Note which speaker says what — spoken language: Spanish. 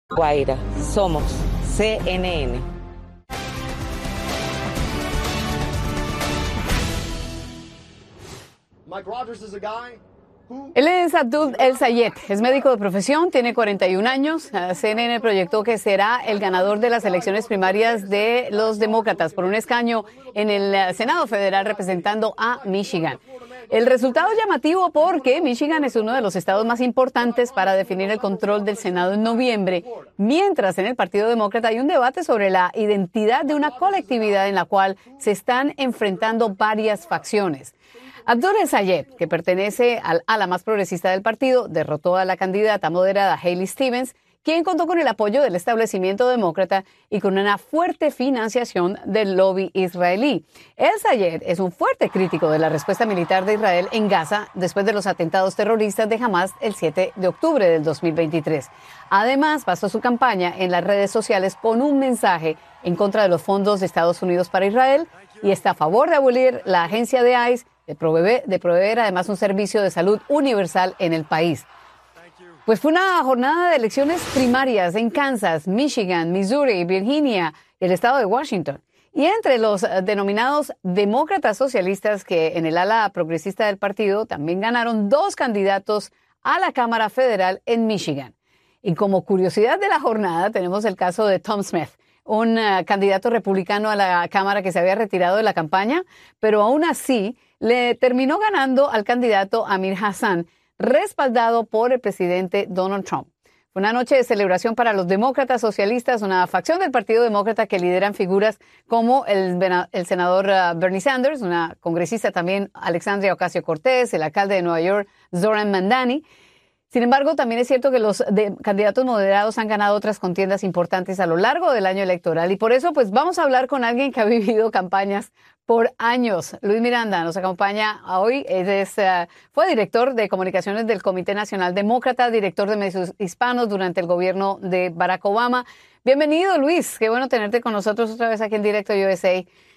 Speaker 1: Guaira, somos CNN.
Speaker 2: Él es Abdul El Sayed, es médico de profesión, tiene 41 años. CNN proyectó que será el ganador de las elecciones primarias de los demócratas por un escaño en el Senado Federal representando a Michigan. El resultado es llamativo porque Michigan es uno de los estados más importantes para definir el control del Senado en noviembre, mientras en el Partido Demócrata hay un debate sobre la identidad de una colectividad en la cual se están enfrentando varias facciones. Abdul El Sayed, que pertenece al ala más progresista del partido, derrotó a la candidata moderada Haley Stevens, quien contó con el apoyo del establecimiento demócrata y con una fuerte financiación del lobby israelí. El Sayed es un fuerte crítico de la respuesta militar de Israel en Gaza después de los atentados terroristas de Hamas el 7 de octubre del 2023. Además, basó su campaña en las redes sociales con un mensaje en contra de los fondos de Estados Unidos para Israel y está a favor de abolir la agencia de ICE, de proveer además un servicio de salud universal en el país. Pues fue una jornada de elecciones primarias en Kansas, Michigan, Missouri, Virginia y el estado de Washington. Y entre los denominados demócratas socialistas que en el ala progresista del partido también ganaron 2 candidatos a la Cámara Federal en Michigan. Y como curiosidad de la jornada tenemos el caso de Tom Smith, un candidato republicano a la Cámara que se había retirado de la campaña, pero aún así le terminó ganando al candidato Amir Hassan, respaldado por el presidente Donald Trump. Fue una noche de celebración para los demócratas socialistas, una facción del Partido Demócrata que lideran figuras como el senador Bernie Sanders, una congresista también Alexandria Ocasio-Cortez, el alcalde de Nueva York Zoran Mandani. Sin embargo, también es cierto que los candidatos moderados han ganado otras contiendas importantes a lo largo del año electoral y por eso pues vamos a hablar con alguien que ha vivido campañas por años. Luis Miranda nos acompaña hoy. Fue director de comunicaciones del Comité Nacional Demócrata, director de medios hispanos durante el gobierno de Barack Obama. Bienvenido, Luis. Qué bueno tenerte con nosotros otra vez aquí en Directo USA.